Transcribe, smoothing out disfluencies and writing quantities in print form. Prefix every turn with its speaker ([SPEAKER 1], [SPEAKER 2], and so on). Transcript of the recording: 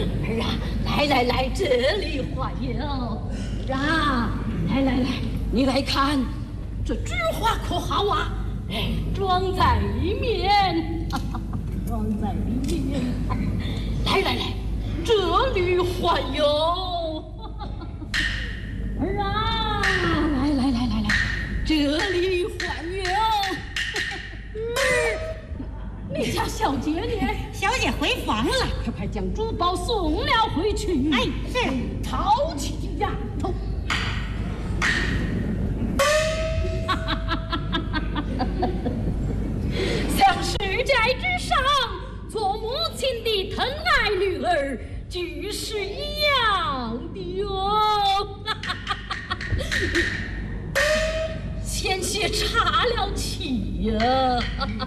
[SPEAKER 1] 儿啊，来，这里花有。儿啊，来，你来看，这菊花可好啊？哎，装在里面，装在里面。来，这里花有。儿啊，来，这里花有。你家小姐呢？
[SPEAKER 2] 小姐回房了，
[SPEAKER 1] 快将珠宝送了回去。
[SPEAKER 2] 哎，是。
[SPEAKER 1] 淘气的丫头。像世债之上，做母亲的疼爱女儿，俱是一样的哟。险些岔了气呀。